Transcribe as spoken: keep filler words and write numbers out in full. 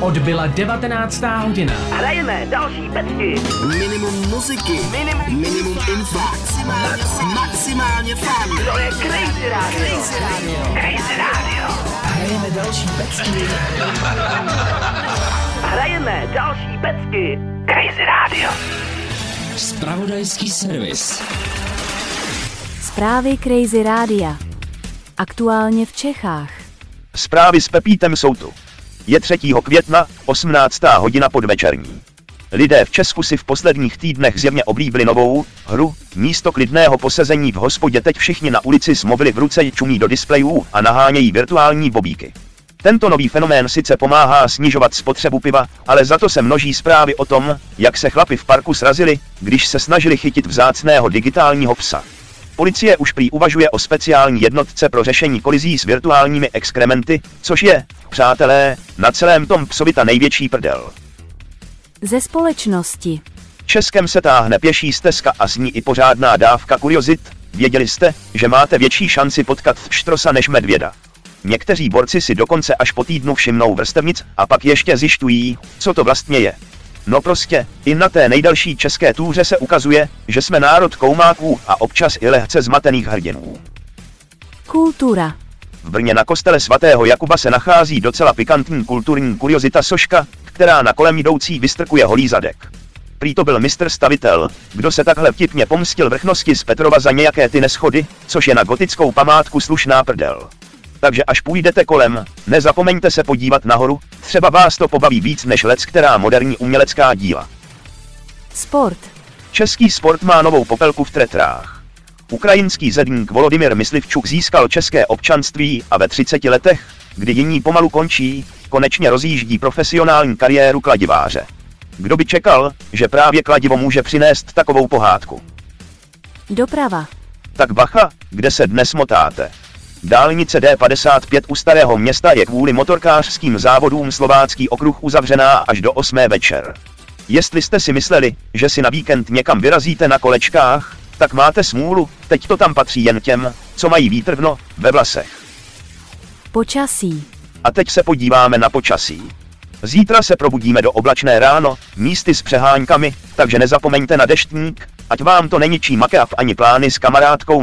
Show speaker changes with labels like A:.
A: Odbyla devatenáctá hodina.
B: Hrajeme další pecky.
C: Minimum muziky, minimum, minimum info, maximálně, maximálně fun.
B: To je Crazy Radio.
C: Crazy Radio.
B: Crazy Radio.
C: Hrajeme další pecky.
B: Hrajeme další pecky. Crazy Radio.
D: Zpravodajský servis.
E: Zprávy Crazy Rádia. Aktuálně v Čechách.
F: Zprávy s Pepítem jsou tu. Je třetího května, osmnáctá hodina podvečerní. Lidé v Česku si v posledních týdnech zjevně oblíbili novou hru. Místo klidného posezení v hospodě teď všichni na ulici s mobily v ruce čumí do displejů a nahánějí virtuální bobíky. Tento nový fenomén sice pomáhá snižovat spotřebu piva, ale za to se množí zprávy o tom, jak se chlapi v parku srazili, když se snažili chytit vzácného digitálního psa. Policie už prý uvažuje o speciální jednotce pro řešení kolizí s virtuálními exkrementy, což je, přátelé, na celém tom psovi ta největší prdel.
E: Ze společnosti.
F: Českem se táhne pěší stezka a s ní i pořádná dávka kuriozit. Věděli jste, že máte větší šanci potkat štrosa než medvěda? Někteří borci si dokonce až po týdnu všimnou vrstevnic a pak ještě zjišťují, co to vlastně je. No prostě, i na té nejdelší české túře se ukazuje, že jsme národ koumáků a občas i lehce zmatených hrdinů.
E: Kultura.
F: V Brně na kostele svatého Jakuba se nachází docela pikantní kulturní kuriozita soška, která na kolem jdoucí vystrkuje holý zadek. Prý to byl mistr stavitel, kdo se takhle vtipně pomstil vrchnosti z Petrova za nějaké ty neschody, což je na gotickou památku slušná prdel. Takže až půjdete kolem, nezapomeňte se podívat nahoru, třeba vás to pobaví víc než leckterá moderní umělecká díla.
E: Sport.
F: Český sport má novou popelku v tretrách. Ukrajinský zedník Volodymyr Myslivčuk získal české občanství a ve třiceti letech, kdy jiní pomalu končí, konečně rozjíždí profesionální kariéru kladiváře. Kdo by čekal, že právě kladivo může přinést takovou pohádku?
E: Doprava.
F: Tak bacha, kde se dnes motáte? Dálnice D padesát pět u Starého Města je kvůli motorkářským závodům Slovácký okruh uzavřená až do osmé večer. Jestli jste si mysleli, že si na víkend někam vyrazíte na kolečkách, tak máte smůlu, teď to tam patří jen těm, co mají vítr ve vlasech.
E: Počasí.
F: A teď se podíváme na počasí. Zítra se probudíme do oblačné ráno, místy s přeháňkami, takže nezapomeňte na deštník, ať vám to neničí make-up ani plány s kamarádkou